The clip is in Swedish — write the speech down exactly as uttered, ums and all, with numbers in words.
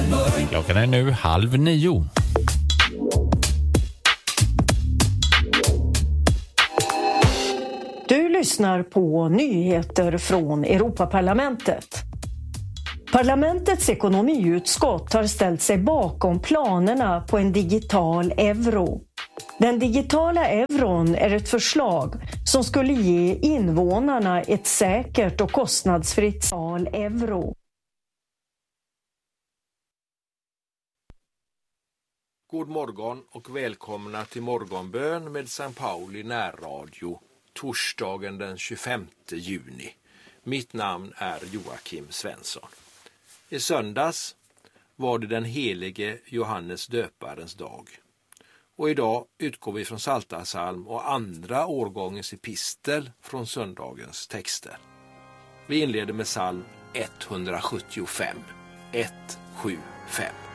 Klockan är nu halv nio. Du lyssnar på nyheter från Europaparlamentet. Parlamentets ekonomiutskott har ställt sig bakom planerna på en digital euro. Den digitala euron är ett förslag som skulle ge invånarna ett säkert och kostnadsfritt sal euro. God morgon och välkomna till morgonbön med Sankt Pauli närradio torsdagen den tjugofemte juni. Mitt namn är Joakim Svensson. I söndags var det den helige Johannes döparens dag. Och idag utgår vi från Psaltarpsalm och andra årgångens epistel från söndagens texter. Vi inleder med psalm etthundrasjuttiofem, ett sju fem.